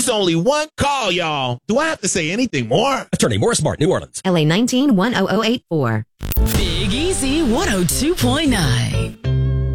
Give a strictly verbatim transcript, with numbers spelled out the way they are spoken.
It's only one call, y'all. Do I have to say anything more? Attorney Morris Martin, New Orleans. L A nineteen one oh oh eight four. Big Easy one oh two point nine.